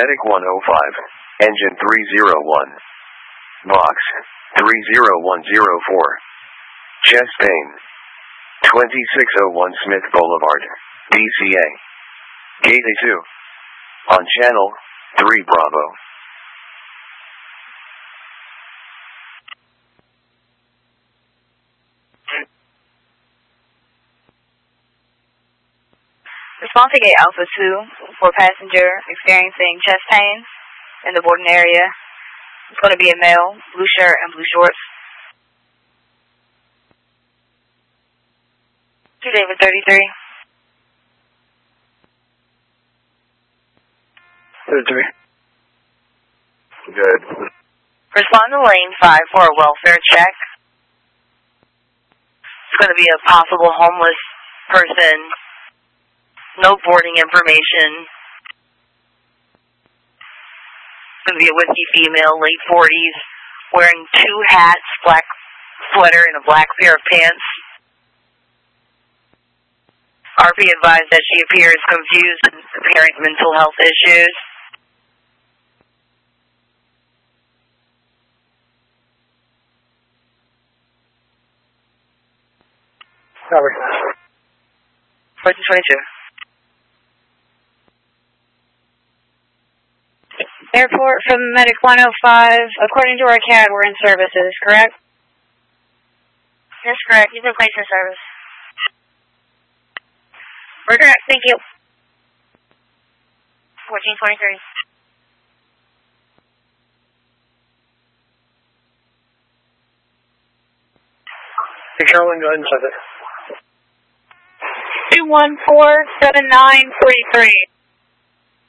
Medic 105, Engine 301. Box 30104. Chest pain. 2601 Smith Boulevard, DCA. Gate A2. On channel 3 Bravo. Response to Gate Alpha 2 for passenger experiencing chest pain in the boarding area. It's going to be a male, blue shirt and blue shorts. To David 33. 33. Good. Respond to lane 5 for a welfare check. It's going to be a possible homeless person. No boarding information. It's going to be a whiskey female, late 40s, wearing 2 hats, black sweater, and a black pair of pants. RP advised that she appears confused and apparent mental health issues. Robert. 1422. Airport from Medic 105. According to our CAD, we're in services, correct? That's correct. You've been placed in service. We're correct. Thank you. 1423. Hey, Carolyn, go ahead and set it. 2147943.